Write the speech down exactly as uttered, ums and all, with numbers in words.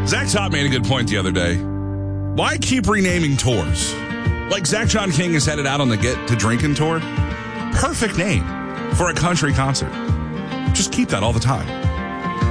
Zach Top made a good point the other day. Why keep renaming tours? Like Zach John King is headed out on the Get to Drinking tour. Perfect name for a country concert. Just keep that all the time.